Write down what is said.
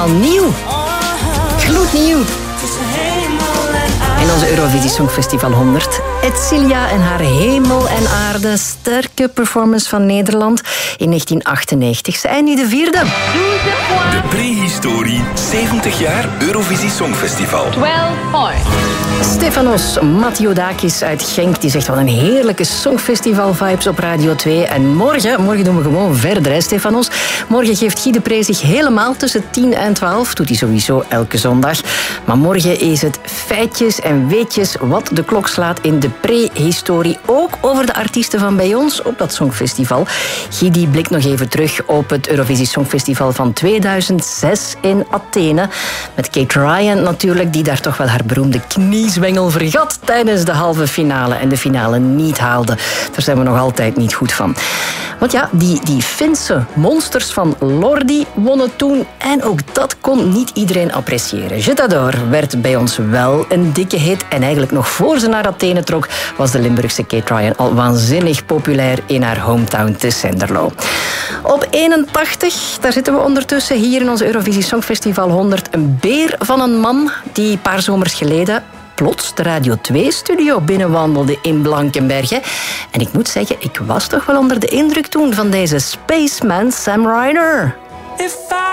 helemaal nieuw. Gloednieuw. In onze Eurovisie Songfestival 100. Edcilia en haar Hemel en Aarde. Sterke performance van Nederland in 1998. Zij nu de vierde. De prehistorie 70 jaar Eurovisie Songfestival. 12 points. Stefanos Mathiodakis uit Genk die zegt wat een heerlijke Songfestival-vibes op Radio 2. En morgen doen we gewoon verder, hè, Stefanos. Morgen geeft Guy de Pre zich helemaal tussen 10 en 12. Doet hij sowieso elke zondag. Maar morgen is het feitjes en weetjes wat de klok slaat in de prehistorie. Ook over de artiesten van bij ons op dat Songfestival. Guy die blikt nog even terug op het Eurovisie Songfestival van 2006 in Athene. Met Kate Ryan natuurlijk, die daar toch wel haar beroemde kniezwengel vergat tijdens de halve finale en de finale niet haalde. Daar zijn we nog altijd niet goed van. Want ja, die Finse monsters van Lordi wonnen toen en ook dat kon niet iedereen appreciëren. Je t'adore werd bij ons wel een dikke hit en eigenlijk nog voor ze naar Athene trok was de Limburgse Kate Ryan al waanzinnig populair in haar hometown te Senderlo. Op 81, daar zitten we ondertussen hier in onze Eurovisie Songfestival 100. Een beer van een man die een paar zomers geleden plots de Radio 2-studio binnenwandelde in Blankenberg. En ik moet zeggen, ik was toch wel onder de indruk toen van deze spaceman Sam Ryder.